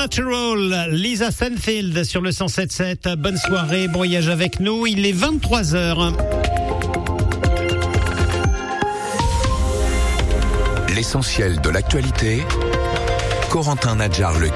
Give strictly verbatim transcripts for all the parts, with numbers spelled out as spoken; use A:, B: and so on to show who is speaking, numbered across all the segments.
A: Supernatural, Lisa Stanfield sur le cent sept sept. Bonne soirée, bon voyage avec nous. Il est vingt-trois heures.
B: L'essentiel de l'actualité, Corentin Nadjar-Legui.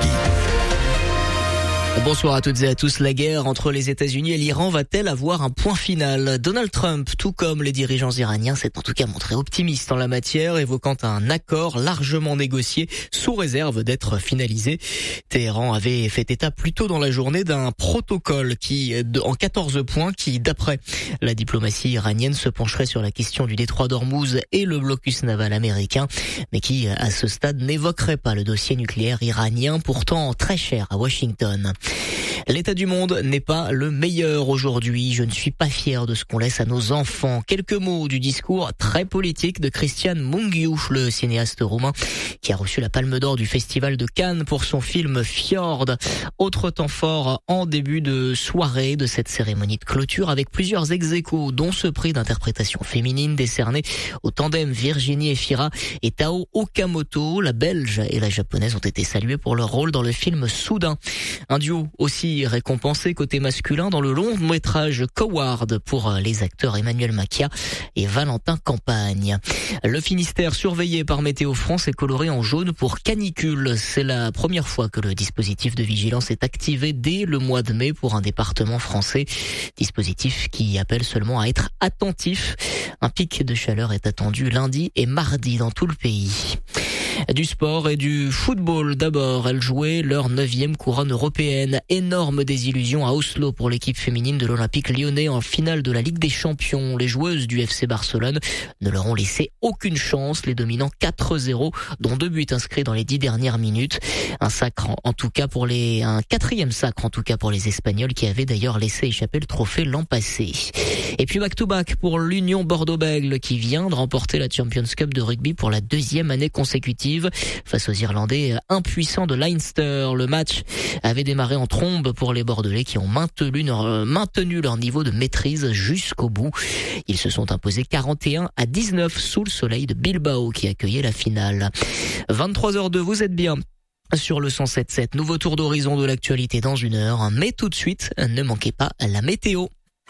C: Bonsoir à toutes et à tous. La guerre entre les États-Unis et l'Iran va-t-elle avoir un point final ? Donald Trump, tout comme les dirigeants iraniens, s'est en tout cas montré optimiste en la matière, évoquant un accord largement négocié sous réserve d'être finalisé. Téhéran avait fait état plus tôt dans la journée d'un protocole qui, en quatorze points, qui, d'après la diplomatie iranienne, se pencherait sur la question du détroit d'Ormuz et le blocus naval américain, mais qui, à ce stade, n'évoquerait pas le dossier nucléaire iranien, pourtant très cher à Washington. L'état du monde n'est pas le meilleur aujourd'hui. Je ne suis pas fier de ce qu'on laisse à nos enfants. Quelques mots du discours très politique de Cristian Mungiu, le cinéaste roumain qui a reçu la Palme d'Or du Festival de Cannes pour son film Fjord. Autre temps fort en début de soirée de cette cérémonie de clôture avec plusieurs ex-aequo, dont ce prix d'interprétation féminine décerné au tandem Virginie Efira et Tao Okamoto. La Belge et la Japonaise ont été saluées pour leur rôle dans le film Soudain. Un duo aussi récompensé côté masculin dans le long métrage Coward pour les acteurs Emmanuel Macchia et Valentin Campagne. Le Finistère surveillé par Météo France est coloré en jaune pour canicule. C'est la première fois que le dispositif de vigilance est activé dès le mois de mai pour un département français. Dispositif qui appelle seulement à être attentif. Un pic de chaleur est attendu lundi et mardi dans tout le pays. Du sport et du football d'abord. Elles jouaient leur neuvième couronne européenne. Énorme désillusion à Oslo pour l'équipe féminine de l'Olympique lyonnais en finale de la Ligue des Champions. Les joueuses du F C Barcelone ne leur ont laissé aucune chance, les dominant quatre zéro, dont deux buts inscrits dans les dix dernières minutes. Un sacre en tout cas pour les, un quatrième sacre en tout cas pour les Espagnols qui avaient d'ailleurs laissé échapper le trophée l'an passé. Et puis back to back pour l'Union Bordeaux-Bègles qui vient de remporter la Champions Cup de rugby pour la deuxième année consécutive. Face aux Irlandais impuissants de Leinster. Le match avait démarré en trombe pour les Bordelais qui ont maintenu leur, maintenu leur niveau de maîtrise jusqu'au bout. Ils se sont imposés quarante et un à dix-neuf sous le soleil de Bilbao qui accueillait la finale. vingt-trois heures deux, vous êtes bien sur le cent sept sept. Nouveau tour d'horizon de l'actualité dans une heure. Mais tout de suite, ne manquez pas la météo.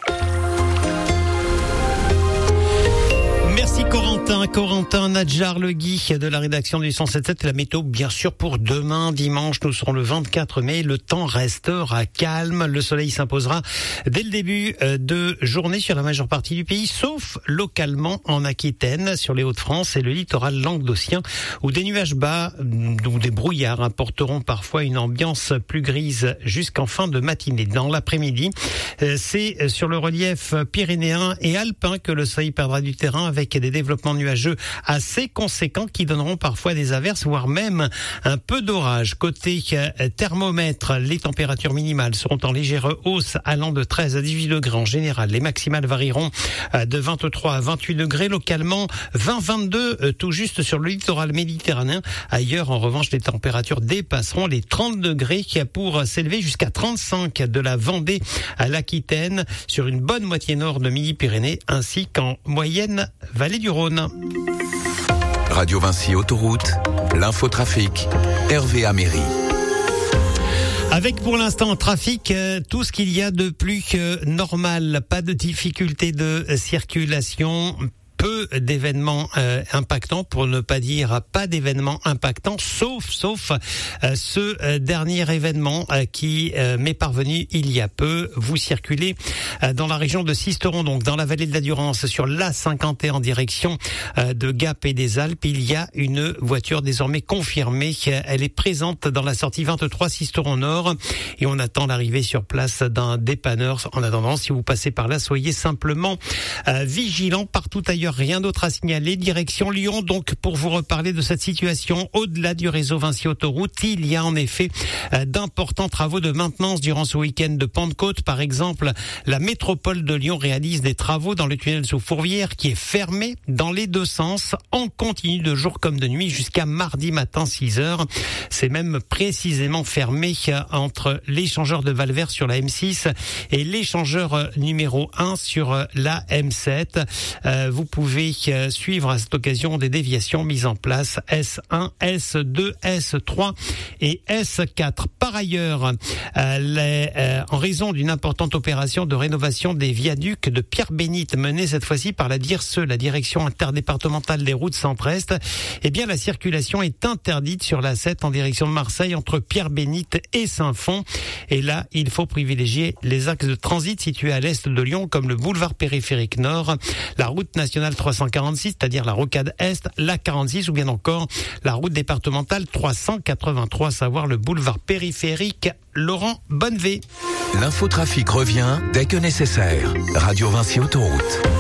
A: Merci Corentin, Corentin Nadjar-Legui de la rédaction du cent sept sept. La météo, bien sûr, pour demain, dimanche, nous serons le vingt-quatre mai. Le temps restera calme. Le soleil s'imposera dès le début de journée sur la majeure partie du pays, sauf localement en Aquitaine, sur les Hauts-de-France et le littoral languedocien, où des nuages bas ou des brouillards apporteront parfois une ambiance plus grise jusqu'en fin de matinée. Dans l'après-midi, c'est sur le relief pyrénéen et alpin que le soleil perdra du terrain avec des développements nuageux assez conséquents qui donneront parfois des averses, voire même un peu d'orage. Côté thermomètre, les températures minimales seront en légère hausse allant de treize à dix-huit degrés en général. Les maximales varieront de vingt-trois à vingt-huit degrés, localement vingt à vingt-deux tout juste sur le littoral méditerranéen. Ailleurs, en revanche, les températures dépasseront les trente degrés pour s'élever jusqu'à trente-cinq de la Vendée à l'Aquitaine sur une bonne moitié nord de Midi-Pyrénées ainsi qu'en moyenne Vallée du Rhône.
B: Radio Vinci Autoroute, l'infotrafic, Hervé Améry.
A: Avec pour l'instant trafic, euh, tout ce qu'il y a de plus que normal, pas de difficulté de circulation. Peu d'événements euh, impactants, pour ne pas dire pas d'événements impactants, sauf sauf euh, ce euh, dernier événement euh, qui euh, m'est parvenu il y a peu. Vous circulez euh, dans la région de Sisteron, donc dans la vallée de la Durance, sur l'A cinquante et un en direction euh, de Gap et des Alpes. Il y a une voiture désormais confirmée. Elle est présente dans la sortie vingt-trois Sisteron Nord et on attend l'arrivée sur place d'un dépanneur. En attendant, si vous passez par là, soyez simplement euh, vigilants. Partout ailleurs, rien d'autre à signaler. Direction Lyon, donc, pour vous reparler de cette situation au-delà du réseau Vinci Autoroute. Il y a en effet euh, d'importants travaux de maintenance durant ce week-end de Pentecôte. Par exemple, la métropole de Lyon réalise des travaux dans le tunnel sous Fourvière qui est fermé dans les deux sens en continu de jour comme de nuit jusqu'à mardi matin six heures. C'est même précisément fermé entre l'échangeur de Valvert sur la M six et l'échangeur numéro un sur la M sept. Euh, vous pouvez pouvez euh, suivre à cette occasion des déviations mises en place S un, S deux, S trois et S quatre. Par ailleurs, euh, les, euh, en raison d'une importante opération de rénovation des viaducs de Pierre-Bénite menée cette fois-ci par la D I R S E, la direction interdépartementale des routes centre-est, eh bien la circulation est interdite sur l'A sept en direction de Marseille entre Pierre-Bénite et Saint-Fond. Et là, il faut privilégier les axes de transit situés à l'est de Lyon comme le boulevard périphérique nord, la route nationale trois cent quarante-six, c'est-à-dire la rocade est, la quarante-six ou bien encore la route départementale trois cent quatre-vingt-trois, à savoir le boulevard périphérique Laurent Bonnevé.
B: L'infotrafic revient dès que nécessaire. Radio Vinci Autoroute.